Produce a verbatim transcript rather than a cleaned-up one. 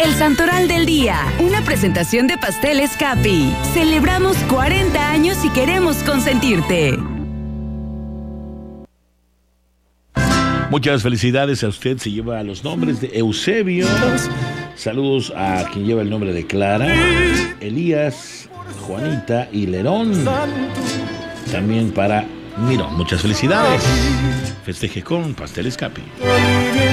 El Santoral del Día, una presentación de Pasteles Capi. Celebramos cuarenta años y queremos consentirte. Muchas felicidades a usted, se lleva los nombres de Eusebio. Saludos a quien lleva el nombre de Clara, Elías, Juanita y Lerón. También para Mirón. Muchas felicidades. Festeje con Pasteles Capi.